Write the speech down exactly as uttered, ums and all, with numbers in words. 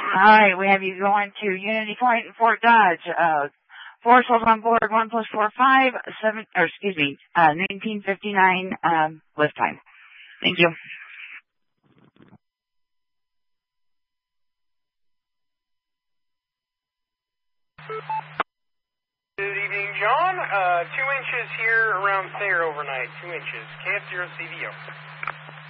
All right, we have you going to Unity Point in Fort Dodge. Uh, four souls on board, one plus four, five, seven, or excuse me, uh, nineteen fifty-nine, um, lift time. Thank you. Good evening, John. Uh, two inches here around Thayer overnight. Two inches. K F zero C V O.